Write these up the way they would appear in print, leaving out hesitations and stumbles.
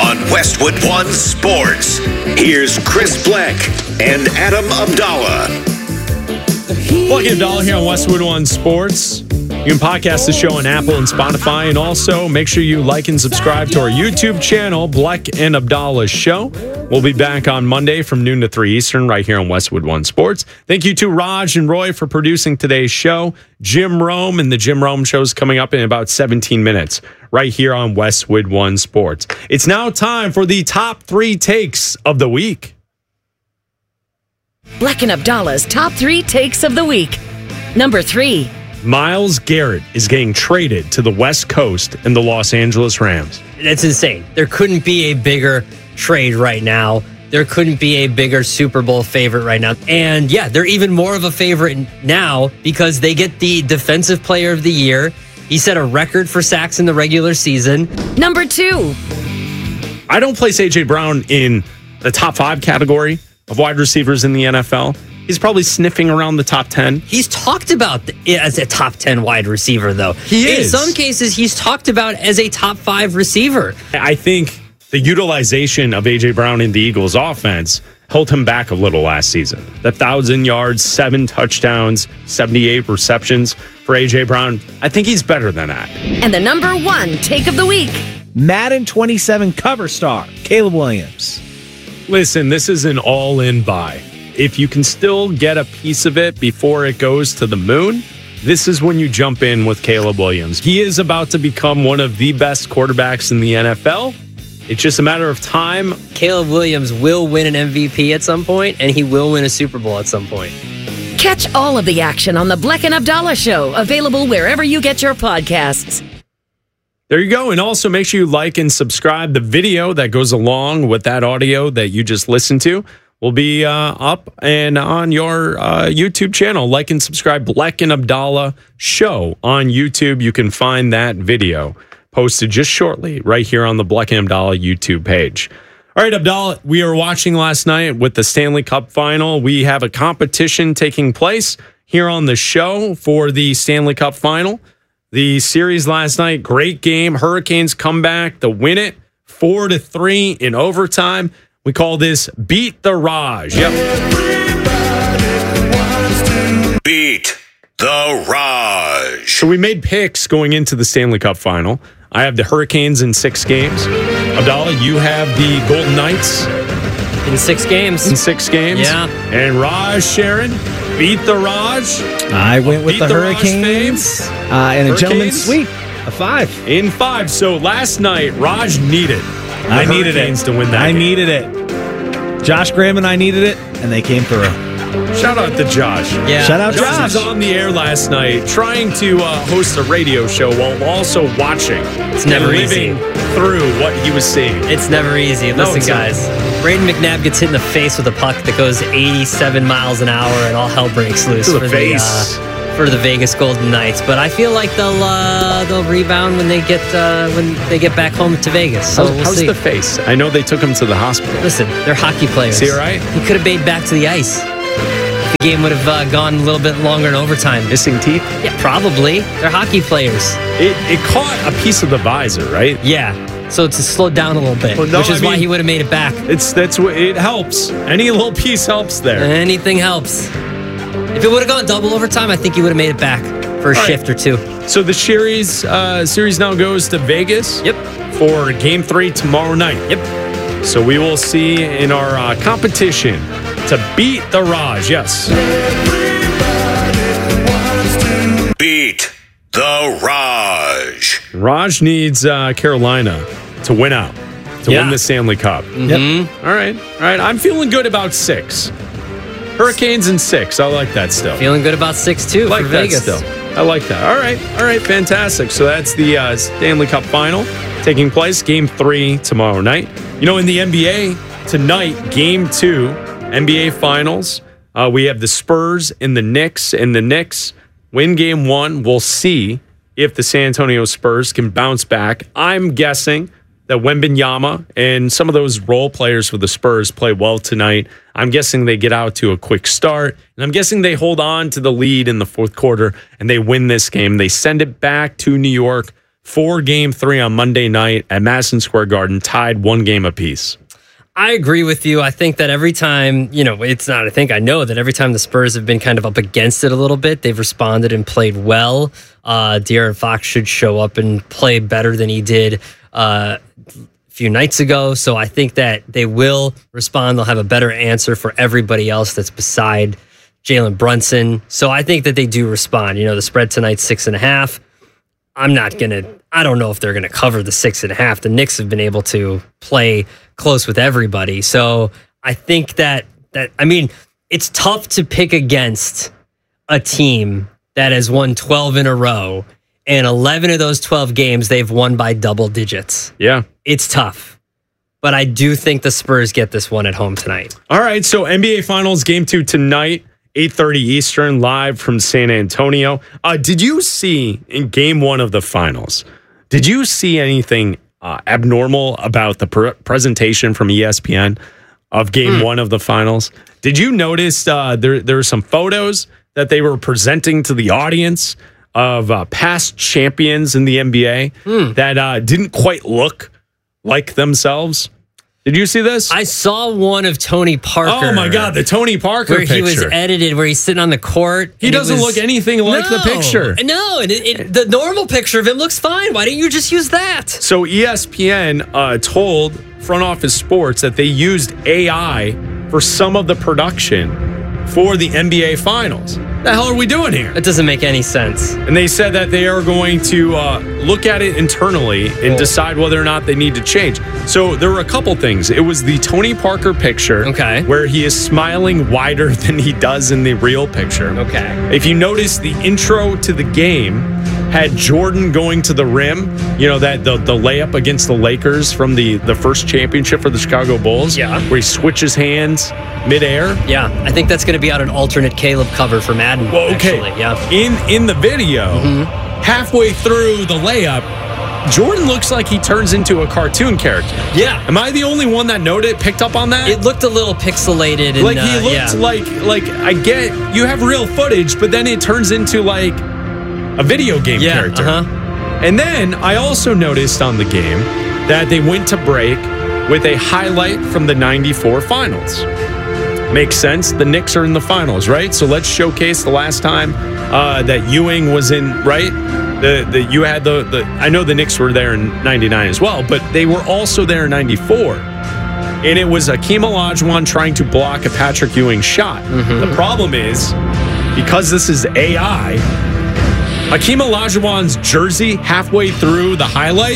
on Westwood One Sports. Here's Chris Black and Adam Abdallah. Welcome Abdallah here on Westwood One Sports. You can podcast the show on Apple and Spotify, and also make sure you like and subscribe to our YouTube channel, Black and Abdallah Show. We'll be back on Monday from noon to 3 Eastern right here on Westwood One Sports. Thank you to Raj and Roy for producing today's show. Jim Rome and the Jim Rome Show is coming up in about 17 minutes right here on Westwood One Sports. It's now time for the top 3 takes of the week. Black and Abdallah's top 3 takes of the week. Number 3. Myles Garrett is getting traded to the West Coast and the Los Angeles Rams. That's insane. There couldn't be a bigger trade right now. There couldn't be a bigger Super Bowl favorite right now. And yeah, they're even more of a favorite now because they get the Defensive Player of the Year. He set a record for sacks in the regular season. Number 2. I don't place A.J. Brown in the top 5 category of wide receivers in the NFL. He's probably sniffing around the top 10. He's talked about as a top 10 wide receiver, though. He is. In some cases, he's talked about as a top 5 receiver. I think the utilization of A.J. Brown in the Eagles offense held him back a little last season. The 1,000 yards, 7 touchdowns, 78 receptions for A.J. Brown. I think he's better than that. And the number 1 take of the week. Madden 27 cover star, Caleb Williams. Listen, this is an all-in buy. If you can still get a piece of it before it goes to the moon, this is when you jump in with Caleb Williams. He is about to become one of the best quarterbacks in the NFL. It's just a matter of time. Caleb Williams will win an MVP at some point, and he will win a Super Bowl at some point. Catch all of the action on the Black and Abdallah Show, available wherever you get your podcasts. There you go. And also make sure you like and subscribe. The video that goes along with that audio that you just listened to will be up and on your YouTube channel. Like and subscribe, Black and Abdallah Show on YouTube. You can find that video posted just shortly right here on the Black and Abdallah YouTube page. All right, Abdallah, we were watching last night with the Stanley Cup Final. We have a competition taking place here on the show for the Stanley Cup Final. The series last night, great game. Hurricanes come back to win it 4-3 in overtime. We call this Beat the Raj. Yep. Beat the Raj. So we made picks going into the Stanley Cup Final. I have the Hurricanes in 6 games. Abdallah, you have the Golden Knights in 6 games. In 6 games. Yeah. And Raj Sharon, Beat the Raj. I went with the Hurricanes and a gentleman's sweep, a 5. In 5. So last night, Raj needed I needed it to win that game. needed it. Josh Graham and I needed it, and they came through. Shout out to Josh. Yeah. Shout out Josh Josh. was on the air last night trying to host a radio show while also watching. It's never easy. Living through what he was seeing. It's never easy. No, Listen, it's guys. Braden McNabb gets hit in the face with a puck that goes 87 miles an hour, and all hell breaks loose To the face. For the Vegas Golden Knights. But I feel like they'll rebound when they get back home to Vegas. So we'll How's see. the face? I know they took him to the hospital. Listen, they're hockey players. Is he all right? He could have made back to the ice. The game would have gone a little bit longer in overtime. Missing teeth? Yeah, probably. They're hockey players. It caught a piece of the visor, right? Yeah. So to slow down a little bit, Well, no, which is I why mean- he would have made it back. That's what it helps. Any little piece helps there. Anything helps. If it would have gone double overtime, I think he would have made it back for a shift or 2. So the series now goes to Vegas. Yep. For Game 3 tomorrow night. Yep. So we will see in our competition to beat the Raj. Yes. Beat the Raj. Raj needs Carolina to win out, to win the Stanley Cup. Mm-hmm. All right. I'm feeling good about 6. Hurricanes in 6. I like that still. Feeling good about 6-2 like for that Vegas. still. I like that. All right, fantastic. So that's the Stanley Cup Final taking place, Game 3 tomorrow night. You know, in the NBA tonight, Game 2, NBA Finals, we have the Spurs and the Knicks. And the Knicks win Game 1. We'll see if the San Antonio Spurs can bounce back. I'm guessing that Wembanyama and some of those role players for the Spurs play well tonight. I'm guessing they get out to a quick start, and I'm guessing they hold on to the lead in the fourth quarter, and they win this game. They send it back to New York for Game 3 on Monday night at Madison Square Garden, tied 1 game apiece. I agree with you. I think that every time, I know that every time the Spurs have been kind of up against it a little bit, they've responded and played well. De'Aaron Fox should show up and play better than he did a few nights ago. So I think that they will respond. They'll have a better answer for everybody else that's beside Jalen Brunson. So I think that they do respond. The spread tonight's 6.5. I don't know if they're going to cover the 6.5. The Knicks have been able to play close with everybody. So I think that it's tough to pick against a team that has won 12 in a row, and 11 of those 12 games they've won by double digits. Yeah. It's tough. But I do think the Spurs get this one at home tonight. All right, so NBA Finals Game 2 tonight, 8:30 Eastern, live from San Antonio. Did you see in Game 1 of the Finals, did you see anything abnormal about the presentation from ESPN of Game 1 of the Finals? Did you notice there were some photos that they were presenting to the audience of past champions in the NBA that didn't quite look like themselves? Did you see this? I saw one of Tony Parker. Oh my God, the Tony Parker picture. Where he was edited, where he's sitting on the court. He doesn't look anything like the picture. No, the normal picture of him looks fine. Why didn't you just use that? So ESPN told Front Office Sports that they used AI for some of the production for the NBA Finals. What the hell are we doing here? That doesn't make any sense. And they said that they are going to look at it internally and decide whether or not they need to change. So there were a couple things. It was the Tony Parker picture, where he is smiling wider than he does in the real picture. Okay. If you notice, the intro to the game had Jordan going to the rim, that the layup against the Lakers from the first championship for the Chicago Bulls, where he switches hands midair. Yeah, I think that's going to be on an alternate Caleb cover for Madden. Well, okay. Actually. Yeah. In the video, halfway through the layup, Jordan looks like he turns into a cartoon character. Yeah. Am I the only one that picked up on that? It looked a little pixelated. Like he looked like I get you have real footage, but then it turns into like a video game character. And then I also noticed on the game that they went to break with a highlight from the 94 finals. Makes sense. The Knicks are in the finals, right? So let's showcase the last time that Ewing was in, right? You had I know the Knicks were there in 99 as well, but they were also there in 94. And it was Akeem Olajuwon trying to block a Patrick Ewing shot. The problem is, because this is AI, Akeem Olajuwon's jersey halfway through the highlight,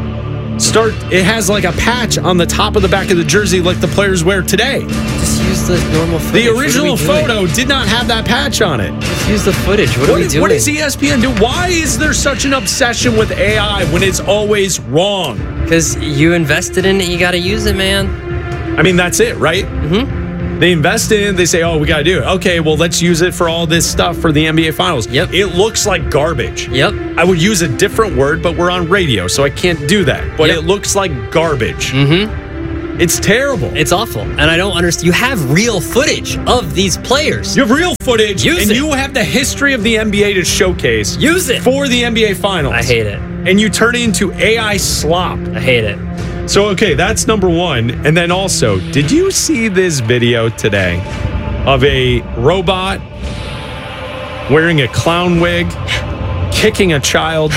it has like a patch on the top of the back of the jersey like the players wear today. Just use the normal footage. The original photo did not have that patch on it. Just use the footage. What are we doing? What does ESPN do? Why is there such an obsession with AI when it's always wrong? Because you invested in it, you got to use it, man. I mean, that's it, right? They invest in it, they say, oh, we got to do it. Okay, well, let's use it for all this stuff for the NBA Finals. Yep. It looks like garbage. Yep. I would use a different word, but we're on radio, so I can't do that. But it looks like garbage. It's terrible. It's awful. And I don't understand. You have real footage of these players. You have real footage, Use it. You have the history of the NBA to showcase. Use it. For the NBA Finals. I hate it. And you turn it into AI slop. I hate it. So, okay, that's number one. And then also, did you see this video today of a robot wearing a clown wig, kicking a child?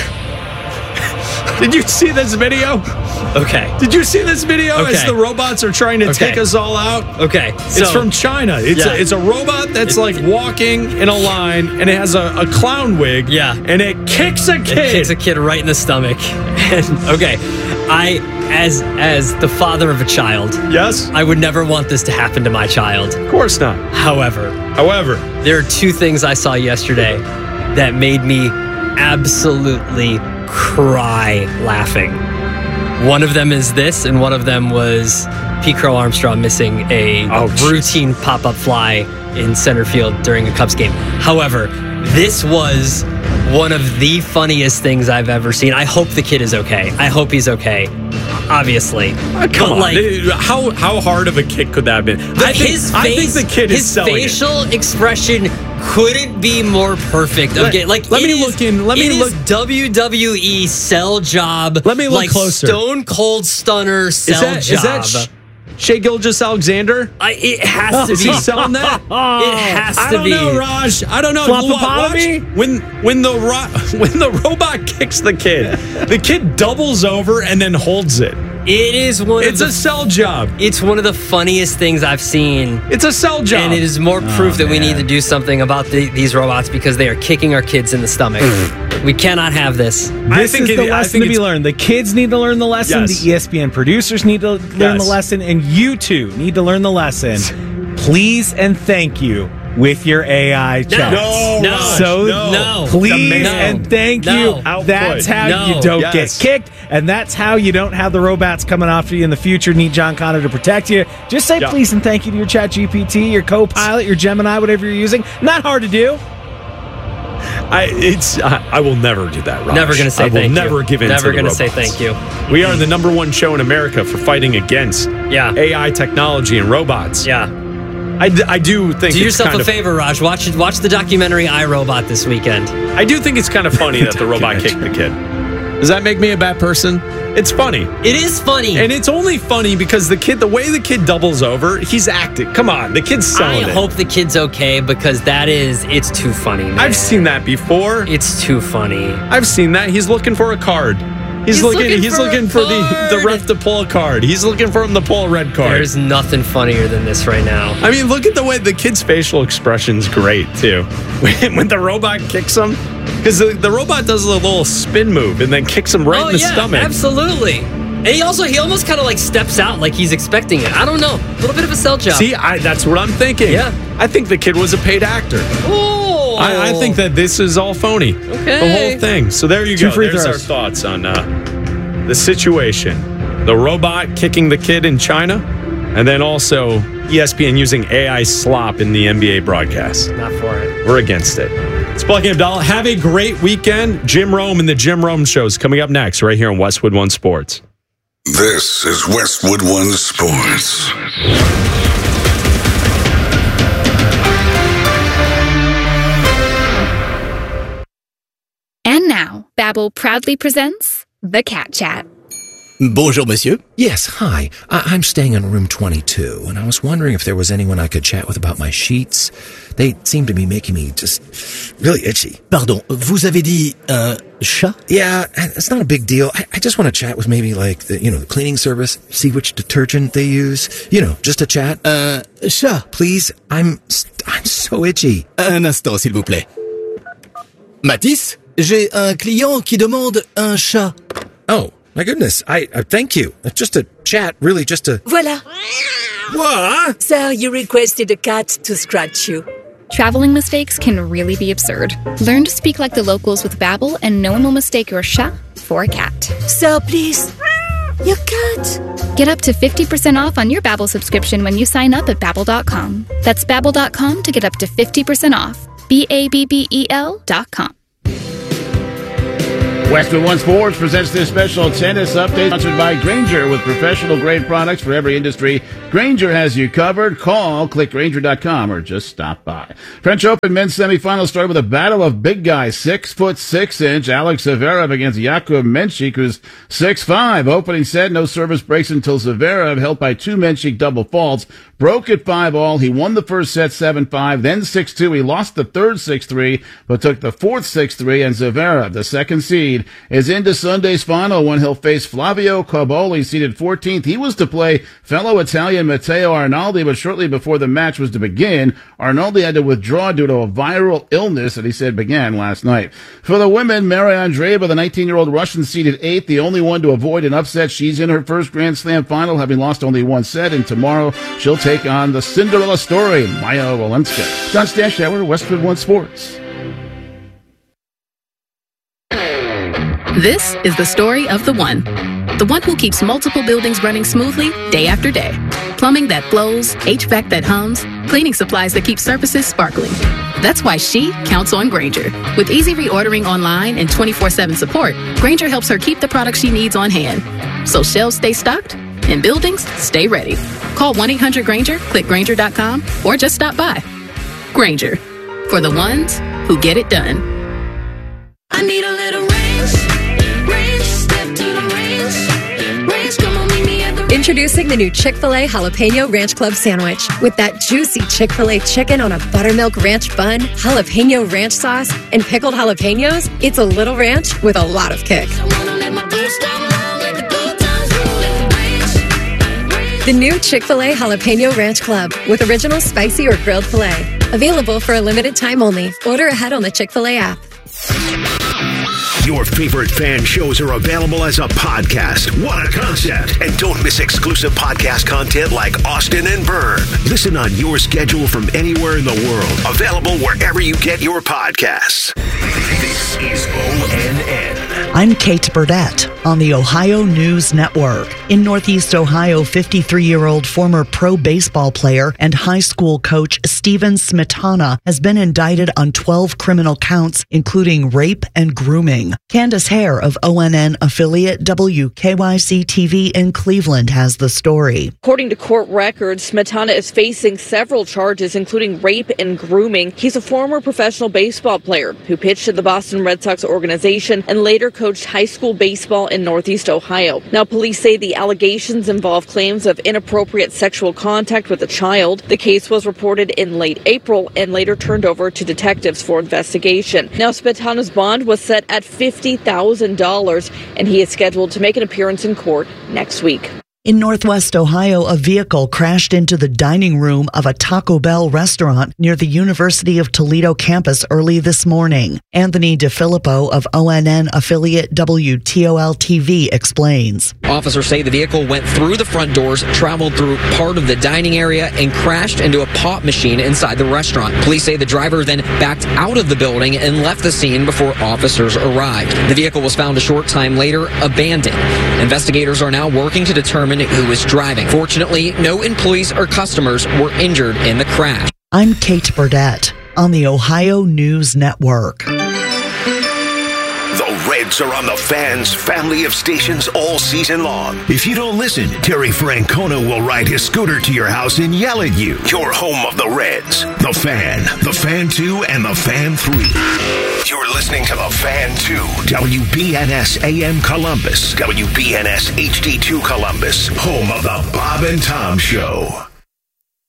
Did you see this video? Okay. Did you see this video as the robots are trying to take us all out? Okay. It's from China. It's a robot that's like walking in a line, and it has a clown wig. Yeah. And it kicks a kid. It kicks a kid right in the stomach. And, okay. As the father of a child, yes, I would never want this to happen to my child. Of course not. However, there are two things I saw yesterday that made me absolutely cry laughing. One of them is this, and one of them was Pete Crow Armstrong missing a routine pop-up fly in center field during a Cubs game. However, this was one of the funniest things I've ever seen. I hope the kid is okay. I hope he's okay. obviously. Come on. How hard of a kick could that have been? I think the kid is selling his facial expression couldn't be more perfect. Okay, Let me look. WWE sell job. Let me look like closer. Stone Cold Stunner sell job. Is that Shea Gilgeous-Alexander? It has to Is be. he selling that? It has to be. I don't know, Raj. I don't know. Floppopotomy? When the robot kicks the kid doubles over and then holds it. It is It's a sell job. It's one of the funniest things I've seen. It's a sell job. And it is more proof that we need to do something about these robots because they are kicking our kids in the stomach. We cannot have this. This is the lesson to be learned. The kids need to learn the lesson. Yes. The ESPN producers need to learn the lesson. And you two need to learn the lesson. Please and thank you with your AI chat. No. Please and thank you. That's how you don't get kicked, and that's how you don't have the robots coming after you in the future. Need John Connor to protect you. Just say please and thank you to your ChatGPT, your Copilot, your Gemini, whatever you're using. Not hard to do. I will never do that, Raj. Never going to say thank you. Never give in to the Never going to robots. say thank you. We are the #1 show in America for fighting against AI technology and robots. Yeah. I do think do it's yourself kind a favor, Raj. Watch the documentary iRobot this weekend. I do think it's kind of funny that the robot kicked the kid. Does that make me a bad person? It's funny. It is funny. And it's only funny because the way the kid doubles over, he's acting. Come on, the kid's selling I it. hope the kid's okay because it's too funny, man. I've seen that before. It's too funny. I've seen that. He's looking for a card. He's looking for the ref to pull a card. He's looking for him to pull a red card. There's nothing funnier than this right now. I mean, look at the way the kid's facial expression's great, too. When the robot kicks him, because the robot does a little spin move and then kicks him right in the stomach. Absolutely. And he almost kind of like steps out like he's expecting it. I don't know. A little bit of a sell job. See, that's what I'm thinking. Yeah. I think the kid was a paid actor. Oh. I think that this is all phony. Okay. The whole thing. So there you go. There's our throws. thoughts on the situation. The robot kicking the kid in China, and then also ESPN using AI slop in the NBA broadcast. Not for it. We're against it. It's Black and Abdallah. Have a great weekend. Jim Rome and the Jim Rome Show is coming up next right here on Westwood One Sports. This is Westwood One Sports. And now, Babbel proudly presents The Cat Chat. Bonjour, monsieur. Yes, hi. I'm staying in room 22, and I was wondering if there was anyone I could chat with about my sheets. They seem to be making me just really itchy. Pardon, vous avez dit un chat? Yeah, it's not a big deal. I just want to chat with maybe like the cleaning service, see which detergent they use. Just a chat. Chat. Please, I'm so itchy. Un instant, s'il vous plaît. Mathis, j'ai un client qui demande un chat. Oh. My goodness, I thank you. Just a chat, really, just a... Voila. What? Sir, you requested a cat to scratch you. Traveling mistakes can really be absurd. Learn to speak like the locals with Babbel, and no one will mistake your chat for a cat. Sir, please. Your cat. Get up to 50% off on your Babbel subscription when you sign up at Babbel.com. That's Babbel.com to get up to 50% off. BABBEL.com. Westwood One Sports presents this special tennis update sponsored by Grainger with professional-grade products for every industry. Grainger has you covered. Call, click Grainger.com, or just stop by. French Open men's semifinals started with a battle of big guys. 6'6" Alex Zverev against Jakub Menchik, who's 6'5". Opening set, no service breaks until Zverev, helped by two Menchik double faults, broke at 5-all. He won the first set 7-5, then 6-2. He lost the third 6-3, but took the fourth 6-3, and Zverev, the second seed, is into Sunday's final when he'll face Flavio Cobolli, seeded 14th. He was to play fellow Italian Matteo Arnaldi, but shortly before the match was to begin, Arnaldi had to withdraw due to a viral illness that he said began last night. For the women, Maria Andreeva, the 19-year-old Russian, seeded 8th, the only one to avoid an upset. She's in her first Grand Slam final, having lost only one set, and tomorrow she'll take on the Cinderella story, Maya Walenska. John Stashauer, Westwood One Sports. This is the story of the one who keeps multiple buildings running smoothly day after day. Plumbing that flows, HVAC that hums, cleaning supplies that keep surfaces sparkling. That's why she counts on Grainger. With easy reordering online and 24/7 support, Grainger helps her keep the products she needs on hand. so shelves stay stocked and buildings stay ready. Call 1-800-GRAINGER, click Grainger.com, or just stop by. Grainger, for the ones who get it done. I need a little range, step to the range, come on, meet me at the Introducing the new Chick-fil-A Jalapeno Ranch Club Sandwich. With that juicy Chick-fil-A chicken on a buttermilk ranch bun, jalapeno ranch sauce, and pickled jalapenos, it's a little ranch with a lot of kick. The new Chick-fil-A Jalapeno Ranch Club with original spicy or grilled filet. Available for a limited time only. Order ahead on the Chick-fil-A app. Your favorite fan shows are available as a podcast. What a concept. And don't miss exclusive podcast content like Austin and Byrne. Listen on your schedule from anywhere in the world. Available wherever you get your podcasts. This is ONN. I'm Kate Burdett on the Ohio News Network. In Northeast Ohio, 53-year-old former pro baseball player and high school coach Steven Smetana has been indicted on 12 criminal counts, including rape and grooming. Candace Hare of ONN affiliate WKYC-TV in Cleveland has the story. According to court records, Smetana is facing several charges, including rape and grooming. He's a former professional baseball player who pitched in the Boston Red Sox organization and later coached high school baseball in Northeast Ohio. Now, police say the allegations involve claims of inappropriate sexual contact with a child. The case was reported in late April and later turned over to detectives for investigation. Now, Smetana's bond was set at $50,000, and he is scheduled to make an appearance in court next week. In Northwest Ohio, a vehicle crashed into the dining room of a Taco Bell restaurant near the University of Toledo campus early this morning. Anthony DeFilippo of ONN affiliate WTOL-TV explains. Officers say the vehicle went through the front doors, traveled through part of the dining area, and crashed into a pop machine inside the restaurant. Police say the driver then backed out of the building and left the scene before officers arrived. The vehicle was found a short time later abandoned. Investigators are now working to determine who was driving. Fortunately, no employees or customers were injured in the crash. I'm Kate Burdett on the Ohio News Network. The Reds are on the Fan's family of stations all season long. If you don't listen, Terry Francona will ride his scooter to your house and yell at you. Your home of the Reds. The Fan, The Fan 2, and The Fan 3. You're listening to The Fan 2, WBNS AM Columbus, WBNS HD2 Columbus, home of the Bob and Tom Show.